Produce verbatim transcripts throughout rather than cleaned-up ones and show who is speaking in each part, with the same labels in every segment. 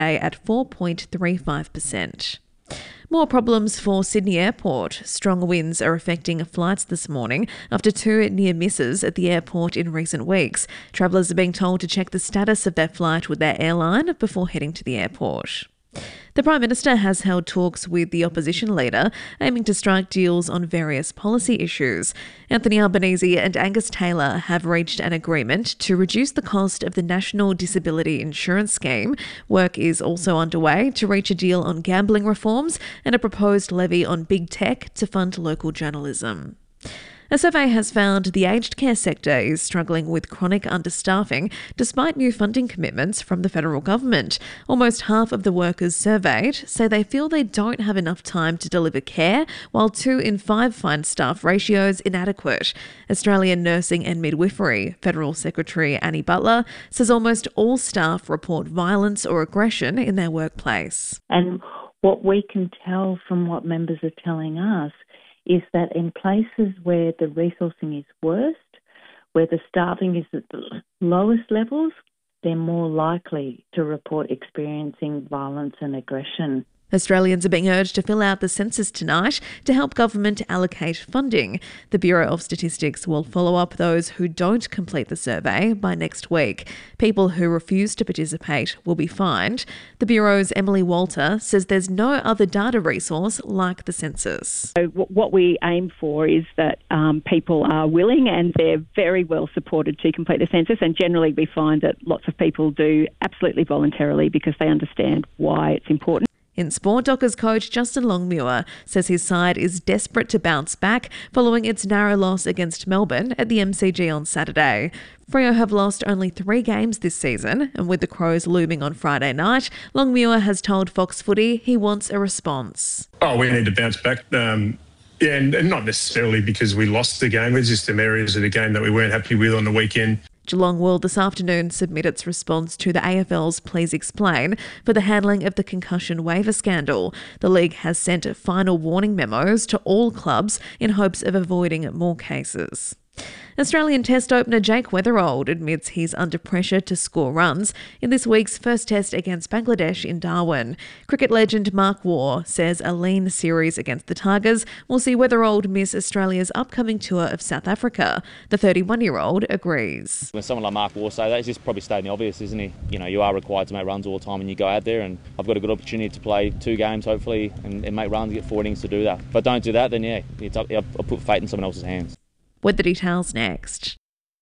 Speaker 1: at four point three five percent. More problems for Sydney Airport. Strong winds are affecting flights this morning after two near misses at the airport in recent weeks. Travellers are being told to check the status of their flight with their airline before heading to the airport. The Prime Minister has held talks with the opposition leader, aiming to strike deals on various policy issues. Anthony Albanese and Angus Taylor have reached an agreement to reduce the cost of the National Disability Insurance Scheme. Work is also underway to reach a deal on gambling reforms and a proposed levy on big tech to fund local journalism. A survey has found the aged care sector is struggling with chronic understaffing despite new funding commitments from the federal government. Almost half of the workers surveyed say they feel they don't have enough time to deliver care, while two in five find staff ratios inadequate. Australian Nursing and Midwifery Federal Secretary Annie Butler says almost all staff report violence or aggression in their workplace.
Speaker 2: And what we can tell from what members are telling us is that in places where the resourcing is worst, where the staffing is at the lowest levels, they're more likely to report experiencing violence and aggression.
Speaker 1: Australians are being urged to fill out the census tonight to help government allocate funding. The Bureau of Statistics will follow up those who don't complete the survey by next week. People who refuse to participate will be fined. The Bureau's Emily Walter says there's no other data resource like the census.
Speaker 3: So what we aim for is that um, people are willing and they're very well supported to complete the census, and generally we find that lots of people do absolutely voluntarily because they understand why it's important.
Speaker 1: In sport, Dockers coach Justin Longmuir says his side is desperate to bounce back following its narrow loss against Melbourne at the M C G on Saturday. Freo have lost only three games this season, and with the Crows looming on Friday night, Longmuir has told Fox Footy he wants a response.
Speaker 4: Oh, we need to bounce back. Um, yeah, and, and not necessarily because we lost the game. It's just some areas of the game that we weren't happy with on the weekend.
Speaker 1: Geelong will this afternoon submit its response to the A F L's Please Explain for the handling of the concussion waiver scandal. The league has sent final warning memos to all clubs in hopes of avoiding more cases. Australian Test opener Jake Weatherald admits he's under pressure to score runs in this week's first test against Bangladesh in Darwin. Cricket legend Mark Waugh says a lean series against the Tigers will see Weatherald miss Australia's upcoming tour of South Africa. The thirty-one-year-old agrees.
Speaker 5: When someone like Mark Waugh say that, he's just probably stating the obvious, isn't he? You know, you are required to make runs all the time when you go out there, and I've got a good opportunity to play two games, hopefully, and, and make runs, get four innings to do that. If I don't do that, then yeah, it's up, I'll put fate in someone else's hands.
Speaker 1: With the details next.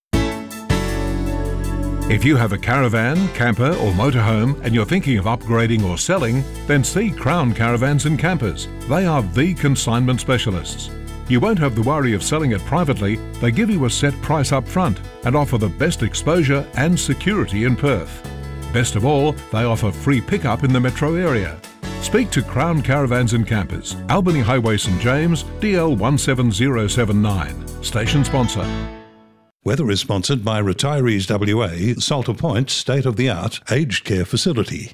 Speaker 6: If you have a caravan, camper or motorhome and you're thinking of upgrading or selling, then see Crown Caravans and Campers. They are the consignment specialists. You won't have the worry of selling it privately. They give you a set price up front and offer the best exposure and security in Perth. Best of all, they offer free pickup in the metro area. Speak to Crown Caravans and Campers, Albany Highway St James, D L one seven zero seven nine. Station sponsor.
Speaker 7: Weather is sponsored by Retirees W A, Salter Point state-of-the-art aged care facility.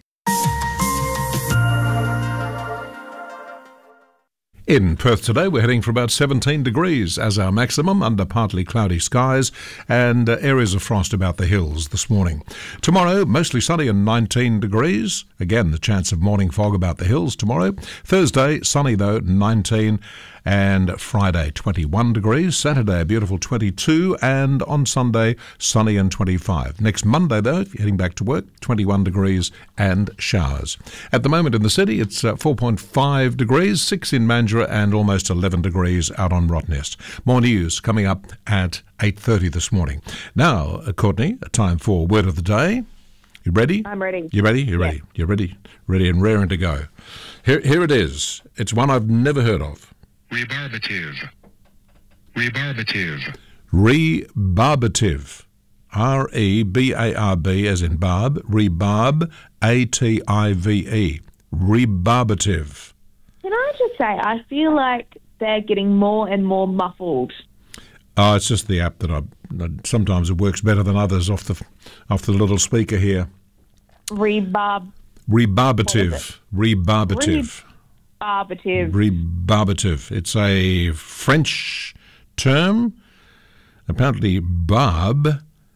Speaker 6: In Perth today, we're heading for about seventeen degrees as our maximum under partly cloudy skies and uh, areas of frost about the hills this morning. Tomorrow, mostly sunny and nineteen degrees. Again, the chance of morning fog about the hills tomorrow. Thursday, sunny though, nineteen. And Friday, twenty-one degrees. Saturday, a beautiful twenty-two. And on Sunday, sunny and twenty-five. Next Monday, though, if you're heading back to work, twenty-one degrees and showers. At the moment in the city, it's uh, four point five degrees, six in Mandurah and almost eleven degrees out on Rottnest. More news coming up at eight thirty this morning. Now, uh, Courtney, time for Word of the Day. You ready?
Speaker 3: I'm ready.
Speaker 6: You ready? You ready?
Speaker 3: Yeah.
Speaker 6: You're ready? Ready and raring to go. Here, here it is. It's one I've never heard of.
Speaker 8: Rebarbative. Rebarbative.
Speaker 6: Rebarbative. R E B A R B as in barb. Rebarb. A T I V E. Rebarbative.
Speaker 9: Can I just say, I feel like they're getting more and more muffled.
Speaker 6: Oh, it's just the app that I... Sometimes it works better than others off the off the little speaker here.
Speaker 9: Rebarb.
Speaker 6: Rebarbative. Rebarbative.
Speaker 9: Rebarbative.
Speaker 6: Rebarbative. It's a French term. Apparently, barb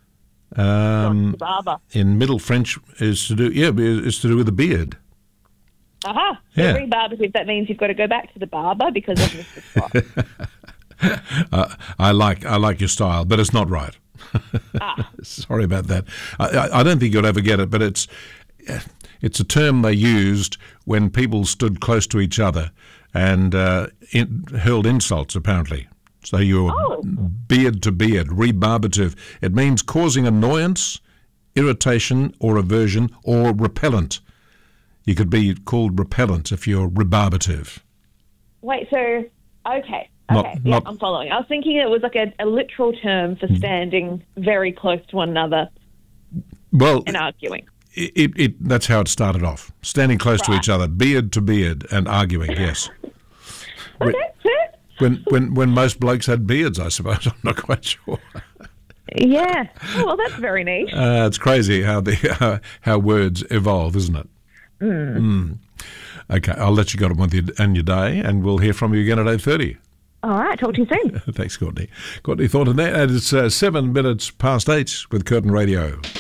Speaker 6: Um,
Speaker 9: the barber.
Speaker 6: in Middle French is to do yeah is to do with the beard.
Speaker 9: Aha. So
Speaker 6: Yeah.
Speaker 9: rebarbative, that means you've got to go back to the barber because of Mister Scott.
Speaker 6: Uh, I like I like your style, but it's not right.
Speaker 9: Ah.
Speaker 6: Sorry about that. I, I, I don't think you'll ever get it, but it's it's a term they used when people stood close to each other and uh, in, hurled insults, apparently. So you were
Speaker 9: Oh.
Speaker 6: beard to beard, rebarbative. It means causing annoyance, irritation or aversion or repellent. You could be called repellent if you're rebarbative.
Speaker 9: Wait, so, okay.
Speaker 6: Not-
Speaker 9: Okay,
Speaker 6: not-
Speaker 9: yeah, I'm following. I was thinking it was like a, a literal term for standing very close to one another
Speaker 6: Well,
Speaker 9: and arguing.
Speaker 6: it, it, it, that's how it started off. Standing close to
Speaker 9: Right.
Speaker 6: each other, beard to beard, and arguing, yes.
Speaker 9: Okay, fair.
Speaker 6: When, when, when most blokes had beards, I suppose. I'm not quite sure.
Speaker 9: Yeah. Oh, well, that's very neat.
Speaker 6: Uh, it's crazy how the uh, how words evolve, isn't it? Mm. Okay, I'll let you get on with your, and your day, and we'll hear from you again at eight thirty.
Speaker 9: All right, talk to you soon.
Speaker 6: Thanks, Courtney. Got any thought on that? And it's uh, seven minutes past eight with Curtin Radio.